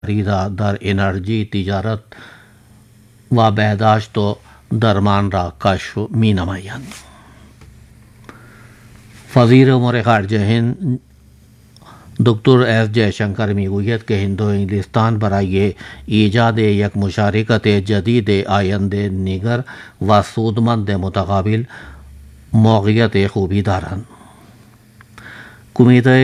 दर energy तिजारत व बहदाश्त तो दरमान रा कशफ मी नमायन वज़ीर उमूर ख़ारिजा हिंद डॉक्टर एस जयशंकर मिगोयत के हिंदो इंग्लिस्तान बराए ईजाद यक मुशारिकत जदीद आयंदे निगर व सूदमंद मुतकाबिल मौक़ियत खूबी दारन उम्मीद